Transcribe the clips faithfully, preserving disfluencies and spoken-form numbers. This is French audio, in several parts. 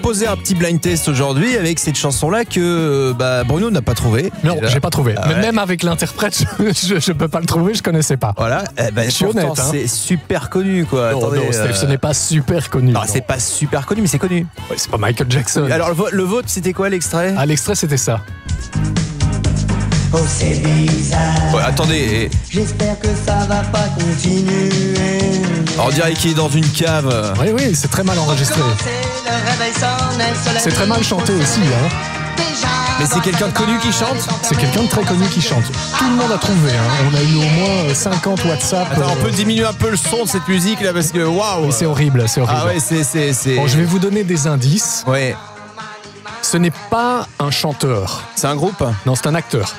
Poser un petit blind test aujourd'hui avec cette chanson-là que bah, Bruno n'a pas trouvé. Non, déjà. j'ai pas trouvé. Ah Mais ouais. même avec l'interprète, je, je, je peux pas le trouver, je connaissais pas. Voilà, eh ben, Je suis pourtant, honnête, hein. c'est super connu quoi. Non, Attendez, non, Steph, euh, ce n'est pas super connu. non, non. c'est pas super connu, mais c'est connu. Ouais, c'est pas Michael Jackson. Alors le, vo- le vôtre, c'était quoi l'extrait? À l'extrait, c'était ça. Oh c'est bizarre, Ouais, attendez, et- j'espère que ça va pas continuer. on dirait qu'il est dans une cave. Oui, oui, c'est très mal enregistré. C'est très mal chanté aussi. Hein. Mais c'est quelqu'un de connu qui chante? C'est quelqu'un de très connu qui chante. Tout le monde a trouvé. Hein. On a eu au moins cinquante WhatsApp. Attends, on euh, peut diminuer un peu le son de cette musique là parce que waouh. et c'est horrible, c'est horrible. Ah ouais, c'est c'est c'est. Bon, je vais vous donner des indices. Ouais, Ce n'est pas un chanteur. c'est un groupe. Non, c'est un acteur.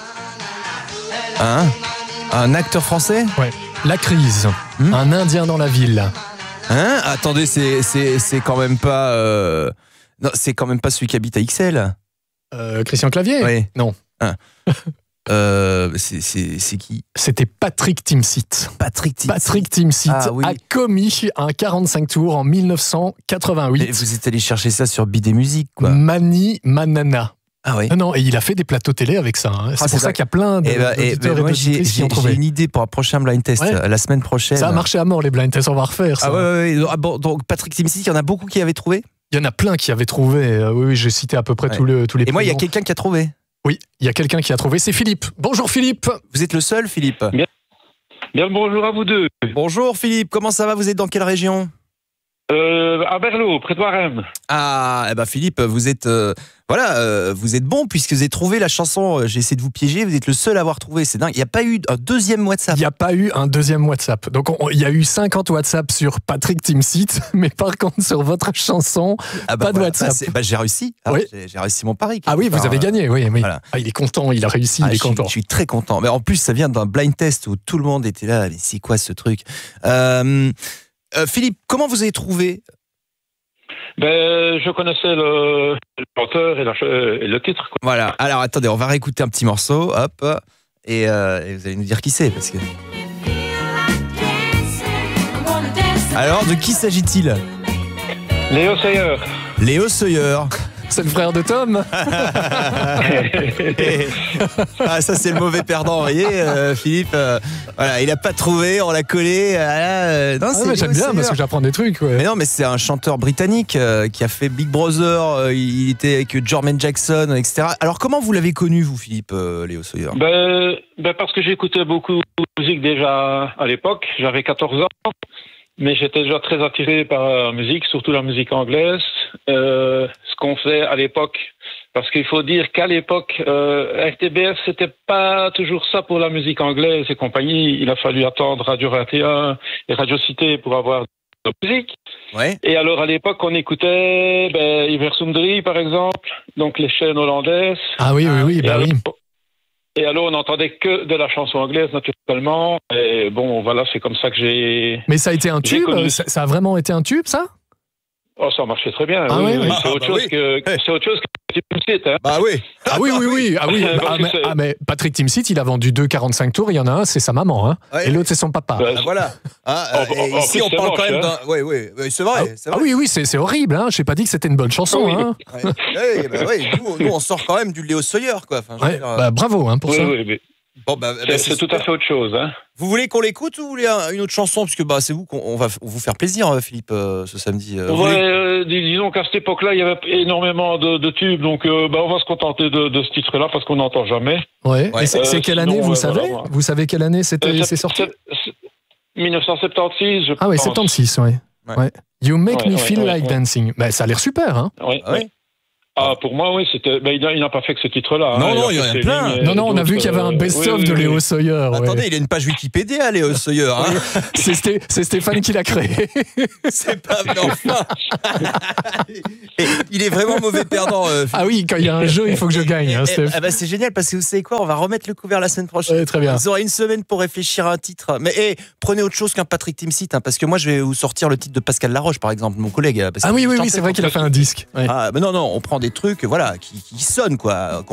Hein? Un acteur français? Ouais. La crise. Hmm. Un Indien dans la ville. Hein? Attendez, c'est c'est c'est quand même pas euh... non, c'est quand même pas celui qui habite à X L. Euh, Christian Clavier. Oui. Non. Euh, c'est c'est c'est qui? C'était Patrick Timsit. Patrick Timsit. Patrick Timsit Ah, oui. a commis un quarante-cinq tours en mille neuf cent quatre-vingt-huit. Et vous êtes allé chercher ça sur Bidet Musique quoi. Mani Manana. Ah oui. Ah non, et il a fait des plateaux télé avec ça. hein. C'est Ah, pour c'est ça vrai. qu'il y a plein de Et bah, et d'auditeurs bah, et moi j'ai d'auditrices qui j'ai- ont j'ai trouvé. une idée pour un prochain blind test Ouais. euh, la semaine prochaine. Ça a marché à mort les blind tests, on va refaire ça. Ah ouais, ouais, ouais. Ah bon, donc Patrick Timsit, il y en a beaucoup qui avaient trouvé. Il y en a plein qui avaient trouvé. euh, oui, oui, j'ai cité à peu près Ouais. tous, le, tous les Et moi, il y a prénoms. quelqu'un qui a trouvé. Oui, il y a quelqu'un qui a trouvé. C'est Philippe. Bonjour Philippe. Vous êtes le seul, Philippe? Bien le bonjour à vous deux. Bonjour Philippe, comment ça va? Vous êtes dans quelle région? Euh, à Berlot, près de Warem. Ah, eh ben Philippe, vous êtes euh, voilà, euh, vous êtes bon puisque vous avez trouvé la chanson. euh, J'ai essayé de vous piéger, vous êtes le seul à avoir trouvé. C'est dingue. Il n'y a pas eu un deuxième WhatsApp. Il n'y a pas eu un deuxième WhatsApp. Donc on- il y a eu cinquante WhatsApp sur Patrick Timsit, mais par contre sur votre chanson, Ah pas de WhatsApp. Bah, c'est- bah, j'ai réussi. Ah, Oui. j'ai, j'ai réussi mon pari. ah oui, vous Enfin, avez gagné. Oui, oui. voilà. Ah, il est content, il a réussi, Ah, il est je, suis, content. je suis très content. Mais en plus, ça vient d'un blind test où tout le monde était là. Mais c'est quoi ce truc? euh, euh, Philippe, comment vous avez trouvé? Ben, je connaissais le, le chanteur et, la, ch- et le titre. Quoi. Voilà. Alors attendez, on va réécouter un petit morceau. Hop. Et, euh, et vous allez nous dire qui c'est parce que. Alors, de qui s'agit-il? Léo Sayer. Léo Sawyer. C'est le frère de Tom. Ah, ça c'est le mauvais perdant, vous voyez, euh, Philippe. euh, voilà, il a pas trouvé, on l'a collé. Ah, là, euh, non, Ah, c'est mais j'aime Léo bien Sawyer. parce que j'apprends des trucs. Ouais. Mais non, mais c'est un chanteur britannique euh, qui a fait Big Brother. euh, il était avec Jermaine Jackson, et cetera. Alors comment vous l'avez connu, vous, Philippe, euh, Léo Sawyer? Ben, ben, parce que j'écoutais beaucoup de musique déjà à l'époque. J'avais quatorze ans. Mais j'étais déjà très attiré par la musique, surtout la musique anglaise. Euh, ce qu'on fait à l'époque. Parce qu'il faut dire qu'à l'époque, euh, R T B F, c'était pas toujours ça pour la musique anglaise et compagnie. Il a fallu attendre Radio vingt et un et Radio Cité pour avoir de la musique. Ouais. Et alors, à l'époque, on écoutait ben, Iver Sundry, par exemple, donc les chaînes hollandaises. Ah oui, oui, oui, Et bah alors, oui. et alors, on n'entendait que de la chanson anglaise, naturellement. Et bon, voilà, c'est comme ça que j'ai... Mais ça a été un J'ai tube. connu- Ça, ça a vraiment été un tube, ça? Oh, ça marchait très bien. Ah oui, oui. C'est Ah, autre bah chose oui. que, Eh. c'est autre chose que Timsit, hein. Bah oui. Ah oui, oui, oui. Ah oui. Parce Ah, que mais, c'est- ah, mais Patrick Timsit, il a vendu deux quarante-cinq tours. Il y en a un, c'est sa maman, hein, Ouais. et l'autre, c'est son papa. Ben, Ah, voilà. Ah, Oh, euh, bah, et en ici, plus, on c'est parle moche, quand même hein. d'un. Oui, oui, oui, c'est vrai. Ah, c'est ah vrai. oui, oui, c'est c'est horrible. Hein. J'ai pas dit que c'était une bonne chanson. Oui. Hein. Ouais. Ouais, bah ouais, nous, nous, on sort quand même du Léo Sawyer, quoi. Enfin, je veux Ouais, dire, euh, bah, bravo hein, pour oui, ça. oui, mais bon, bah, bah, c'est, c'est c'est tout super. à fait autre chose, hein. Vous voulez qu'on l'écoute ou vous voulez un- une autre chanson? Parce que bah, c'est vous qu'on on va f- vous faire plaisir, euh, Philippe, euh, ce samedi. euh, vous Ouais, voulez- euh, dis- disons qu'à cette époque-là, il y avait énormément de, de tubes, donc euh, bah, on va se contenter de, de ce titre-là parce qu'on n'entend jamais. Ouais. Ouais. Et c'est Euh, c'est quelle sinon, année, vous ouais, savez voilà, voilà. Vous savez quelle année c'était Euh, c'est sorti c'est- c'est- dix-neuf cent soixante-seize, je Ah oui, pense. soixante-six, oui. Ouais. Ouais. You make Ouais, me ouais, feel ouais, like ouais. dancing. Bah, ça a l'air super, hein. Oui, Ah ouais. oui. Ah, pour moi, oui, c'était. Ben, il n'a il n'a pas fait que ce titre-là. Non, hein. non, il y en a fait plein. Céline et Non, non, on a vu d'autres, qu'il y avait un euh, best-of oui, de oui, Léo oui. Sawyer. ouais. Attendez, il a une page Wikipédia, Léo Sawyer. Hein. C'est Sté- c'est Stéphane qui l'a créé. C'est pas mais enfin. Et il est vraiment mauvais perdant. euh, Ah oui, quand il y a un jeu, il faut que je gagne, hein, Eh, Steph. eh ben, c'est génial parce que vous savez quoi, on va remettre le couvert la semaine prochaine. Ouais, très bien. Vous aurez une semaine pour réfléchir à un titre. Mais eh, prenez autre chose qu'un Patrick Timsit, hein, parce que moi je vais vous sortir le titre de Pascal Laroche, par exemple, mon collègue. parce Ah qu'il oui, oui, oui, chantait c'est vrai pour- qu'il a fait un disque. Ouais. Ah, mais non, non, on prend des trucs, voilà, qui, qui sonnent, quoi.